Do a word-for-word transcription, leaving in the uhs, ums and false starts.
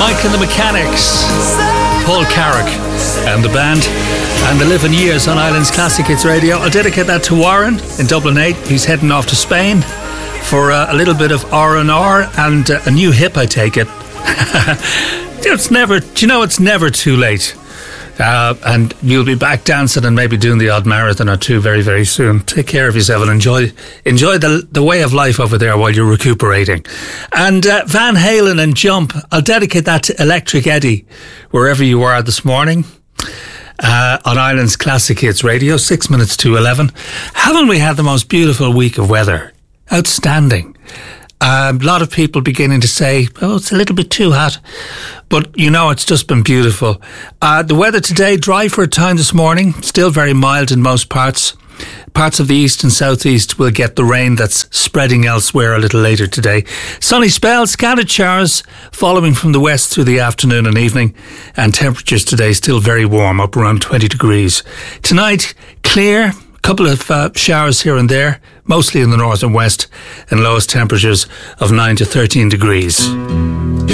Mike and the Mechanics, Paul Carrick and the band, and the Living Years on Ireland's Classic Hits Radio. I'll dedicate that to Warren in Dublin eight. He's heading off to Spain for uh, a little bit of R and R and uh, a new hip, I take it. It's never, do you know, it's never too late. Uh, and you'll be back dancing and maybe doing the odd marathon or two very, very soon. Take care of yourself and enjoy enjoy the the way of life over there while you're recuperating. And uh, Van Halen and Jump, I'll dedicate that to Electric Eddie, wherever you are this morning. Uh, on Ireland's Classic Hits Radio, six minutes to eleven. Haven't we had the most beautiful week of weather? Outstanding. Um, a lot of people beginning to say, oh, it's a little bit too hot. But, you know, it's just been beautiful. Uh, the weather today, dry for a time this morning. Still very mild in most parts. Parts of the east and southeast will get the rain that's spreading elsewhere a little later today. Sunny spells, scattered showers following from the west through the afternoon and evening. And temperatures today still very warm, up around twenty degrees. Tonight, clear. Couple of uh, showers here and there, mostly in the north and west, and lowest temperatures of nine to thirteen degrees.